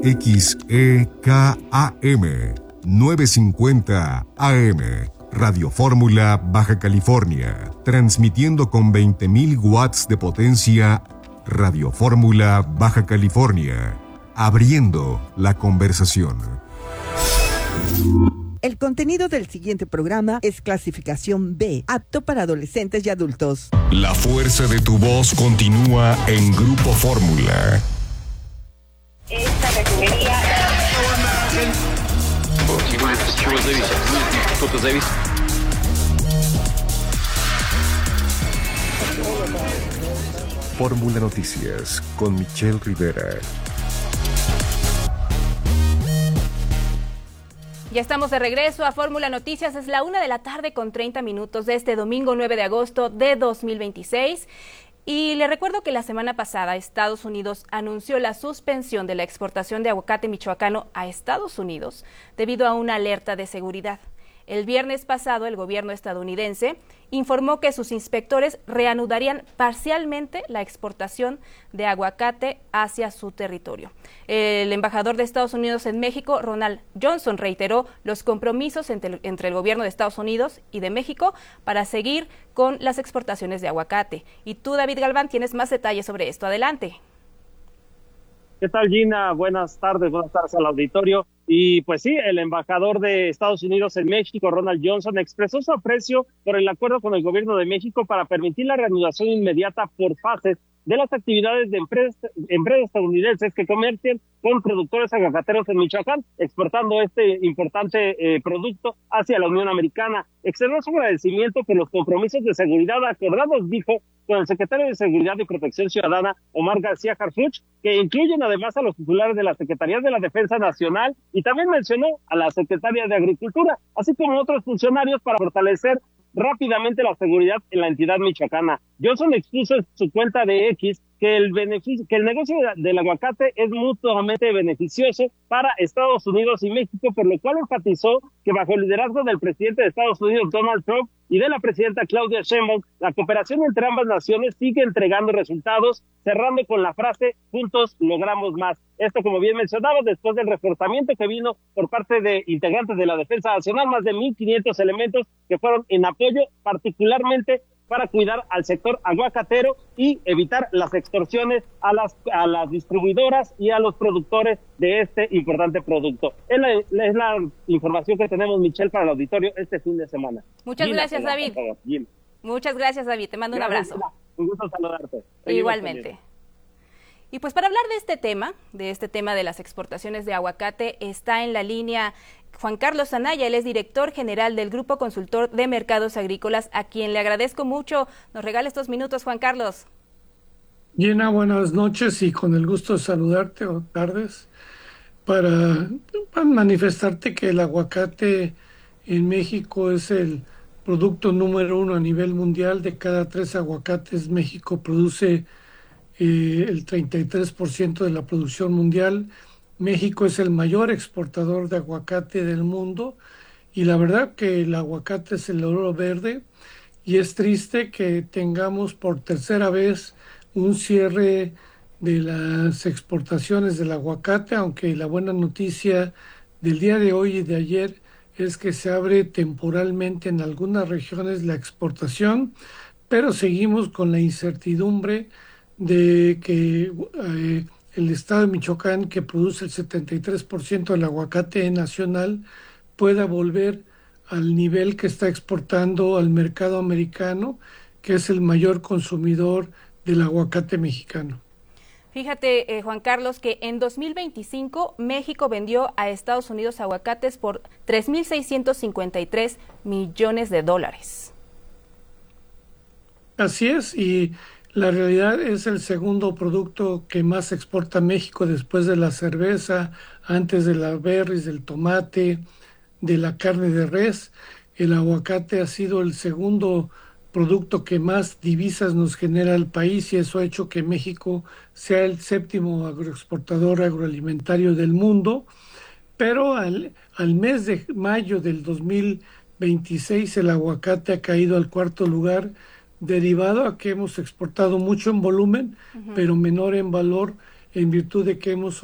XEKAM 950 AM, Radio Fórmula, Baja California, transmitiendo con 20.000 watts de potencia. Radio Fórmula, Baja California, abriendo la conversación. El contenido del siguiente programa es clasificación B, apto para adolescentes y adultos. La fuerza de tu voz continúa en Grupo Fórmula. Esta refinería... Fórmula Noticias con Michelle Rivera. Ya estamos de regreso a Fórmula Noticias. Es la 1:30 de este domingo 9 de agosto de 2026. Y le recuerdo que la semana pasada Estados Unidos anunció la suspensión de la exportación de aguacate michoacano a Estados Unidos debido a una alerta de seguridad. El viernes pasado, el gobierno estadounidense informó que sus inspectores reanudarían parcialmente la exportación de aguacate hacia su territorio. El embajador de Estados Unidos en México, Ronald Johnson, reiteró los compromisos entre el gobierno de Estados Unidos y de México para seguir con las exportaciones de aguacate. Y tú, David Galván, tienes más detalles sobre esto. Adelante. ¿Qué tal, Gina? Buenas tardes al auditorio. Y pues sí, el embajador de Estados Unidos en México, Ronald Johnson, expresó su aprecio por el acuerdo con el gobierno de México para permitir la reanudación inmediata por fases de las actividades de empresas estadounidenses que comercian con productores aguacateros en Michoacán, exportando este importante producto hacia la Unión Americana. Externó su agradecimiento por los compromisos de seguridad acordados, dijo, con el secretario de Seguridad y Protección Ciudadana, Omar García Harfuch, que incluyen además a los titulares de la Secretaría de la Defensa Nacional y también mencionó a la Secretaría de Agricultura, así como otros funcionarios para fortalecer rápidamente la seguridad en la entidad michoacana. Johnson expuso en su cuenta de X que el negocio del aguacate es mutuamente beneficioso para Estados Unidos y México, por lo cual enfatizó que bajo el liderazgo del presidente de Estados Unidos, Donald Trump, y de la presidenta Claudia Sheinbaum, la cooperación entre ambas naciones sigue entregando resultados, cerrando con la frase, juntos logramos más. Esto, como bien mencionaba, después del reforzamiento que vino por parte de integrantes de la Defensa Nacional, más de 1,500 elementos que fueron en apoyo, particularmente para cuidar al sector aguacatero y evitar las extorsiones a las distribuidoras y a los productores de este importante producto. Es la información que tenemos, Michelle, para el auditorio este fin de semana. Muchas gracias, David. Muchas gracias, David. Te mando un abrazo. Un gusto saludarte. Igualmente. Y pues para hablar de este tema de las exportaciones de aguacate, está en la línea Juan Carlos Anaya. Él es director general del Grupo Consultor de Mercados Agrícolas, a quien le agradezco mucho. Nos regala estos minutos, Juan Carlos. Gina, buenas noches y con el gusto de saludarte, o tardes, para manifestarte que el aguacate en México es el producto número 1 a nivel mundial. De cada 3 aguacates, México produce el 33% de la producción mundial. México es el mayor exportador de aguacate del mundo y la verdad que el aguacate es el oro verde y es triste que tengamos por tercera vez un cierre de las exportaciones del aguacate, aunque la buena noticia del día de hoy y de ayer es que se abre temporalmente en algunas regiones la exportación, pero seguimos con la incertidumbre de que el estado de Michoacán, que produce el 73% del aguacate nacional, pueda volver al nivel que está exportando al mercado americano, que es el mayor consumidor del aguacate mexicano. Fíjate, Juan Carlos, que en 2025 México vendió a Estados Unidos aguacates por $3,653 millones. Así es, y la realidad es el segundo producto que más exporta México después de la cerveza, antes de las berries, del tomate, de la carne de res. El aguacate ha sido el segundo producto que más divisas nos genera al país y eso ha hecho que México sea el séptimo agroexportador agroalimentario del mundo. Pero al mes de mayo del 2026 el aguacate ha caído al cuarto lugar, derivado a que hemos exportado mucho en volumen, pero menor en valor, en virtud de que hemos